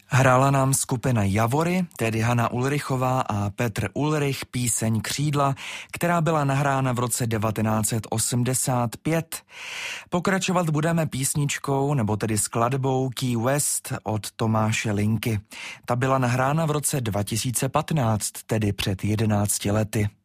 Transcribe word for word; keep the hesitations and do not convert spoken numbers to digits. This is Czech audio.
Hrála nám skupina Javory, tedy Hana Ulrichová a Petr Ulrich, píseň Křídla, která byla nahrána v roce devatenáct set osmdesát pět. Pokračovat budeme písničkou, nebo tedy skladbou Key West od Tomáše Linky. Ta byla nahrána v roce dva tisíce patnáct, tedy před jedenácti lety.